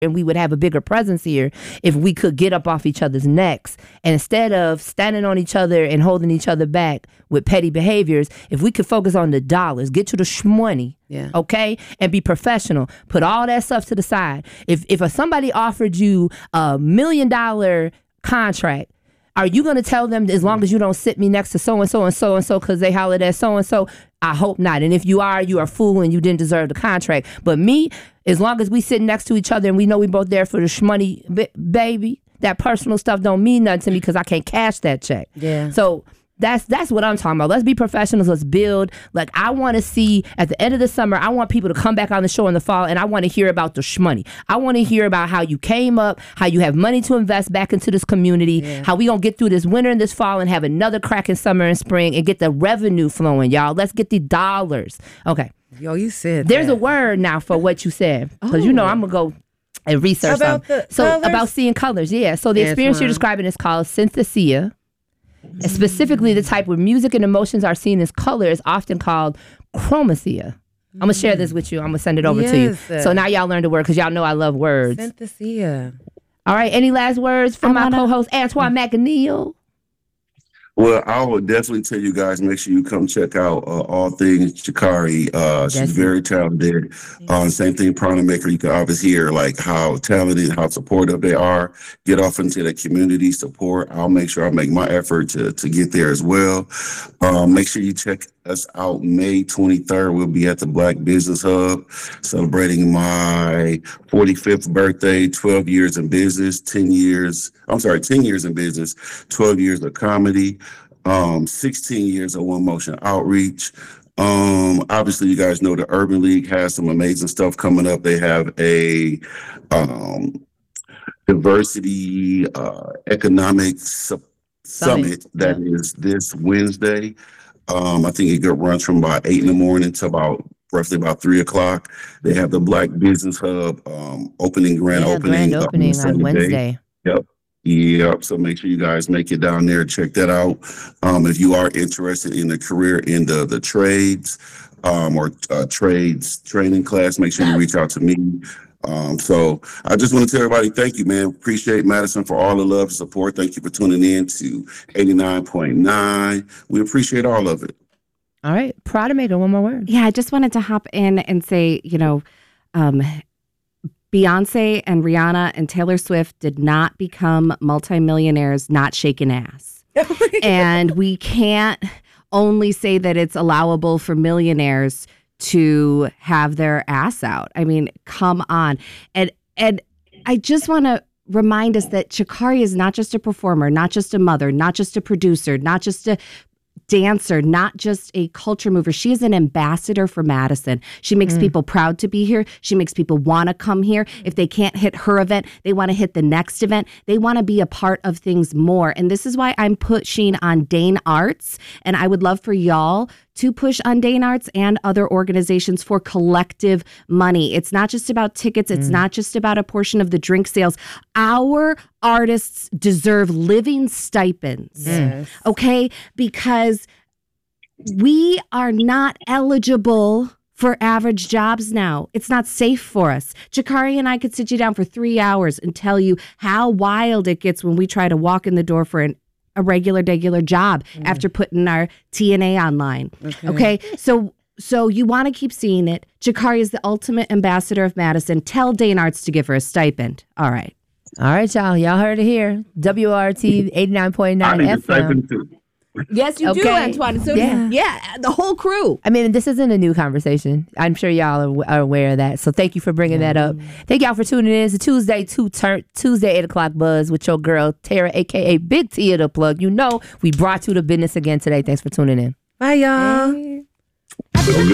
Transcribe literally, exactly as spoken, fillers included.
and we would have a bigger presence here if we could get up off each other's necks. And instead of standing on each other and holding each other back with petty behaviors, if we could focus on the dollars, get to the shmoney, yeah. okay, and be professional, put all that stuff to the side. If if somebody offered you a million dollar contract, are you going to tell them, as long as you don't sit me next to so-and-so and so-and-so because they hollered at so-and-so? I hope not. And if you are, you are a fool and you didn't deserve the contract. But me, as long as we sit next to each other and we know we both there for the shmoney, b- baby, that personal stuff don't mean nothing to me because I can't cash that check. Yeah. So That's that's what I'm talking about. Let's be professionals. Let's build. Like, I want to see at the end of the summer, I want people to come back on the show in the fall, and I want to hear about the shmoney. I want to hear about how you came up, how you have money to invest back into this community, yeah. how we going to get through this winter and this fall and have another cracking summer and spring and get the revenue flowing, y'all. Let's get the dollars. Okay. Yo, you said There's that. a word now for what you said. Because, oh. you know, I'm going to go and research about something. The so colors? About seeing colors, yeah. So the experience Antoine. you're describing is called synesthesia. And specifically, the type where music and emotions are seen as color is often called chromasia. I'm going to share this with you. I'm going to send it over yes. to you. So now y'all learned the word because y'all know I love words. Synesthesia. All right. Any last words from I my wanna... co-host, Antoine McNeil? Well, I would definitely tell you guys, make sure you come check out uh, all things Sha'Carri. Uh, she's That's very talented. Uh, same thing, Prana Maker. You can obviously hear like how talented, how supportive they are. Get off into the community support. I'll make sure I make my effort to to get there as well. Um, make sure you check us out May twenty-third. We'll be at the Black Business Hub celebrating my forty-fifth birthday, twelve years in business, ten years, I'm sorry, ten years in business, twelve years of comedy, um, sixteen years of One Motion outreach. Um, obviously, you guys know the Urban League has some amazing stuff coming up. They have a um, diversity uh, economic su- summit, summit that yeah. is this Wednesday. Um, I think it runs from about eight in the morning to about roughly about three o'clock. They have the Black Business Hub um, opening, grand yeah, opening, grand opening on, on Wednesday. Yep. Yep. So make sure you guys make it down there. Check that out. Um, if you are interested in a career in the, the trades um, or uh, trades training class, make sure you reach out to me. Um, so I just want to tell everybody, thank you, man. Appreciate Madison for all the love and support. Thank you for tuning in to eighty-nine point nine. We appreciate all of it. All right. Prada Maker, one more word. Yeah, I just wanted to hop in and say, you know, um, Beyonce and Rihanna and Taylor Swift did not become multimillionaires not shaking ass. And we can't only say that it's allowable for millionaires to have their ass out. I mean, come on. And and I just want to remind us that Sha'Carri is not just a performer, not just a mother, not just a producer, not just a dancer, not just a culture mover. She is an ambassador for Madison. She makes mm. people proud to be here. She makes people want to come here. If they can't hit her event, they want to hit the next event. They want to be a part of things more. And this is why I'm pushing on Dane Arts. And I would love for y'all to push on Dane Arts and other organizations for collective money. It's not just about tickets. It's mm. not just about a portion of the drink sales. Our artists deserve living stipends, yes. okay? Because we are not eligible for average jobs now. It's not safe for us. Sha'Carri and I could sit you down for three hours and tell you how wild it gets when we try to walk in the door for an a regular, regular job mm. after putting our T N A online. Okay. okay? So so you want to keep seeing it. Sha'Carri is the ultimate ambassador of Madison. Tell Dane Arts to give her a stipend. All right. All right, y'all. Y'all heard it here. W R T eighty-nine point nine F M. Yes, you okay. do, Antoine. So yeah. yeah, the whole crew. I mean, this isn't a new conversation. I'm sure y'all are aware of that. So thank you for bringing mm. that up. Thank y'all for tuning in. It's a Tuesday, two turn Tuesday, eight o'clock buzz with your girl, Tara, a k a. Big T of the Plug. You know, we brought you to business again today. Thanks for tuning in. Bye, y'all. Hey.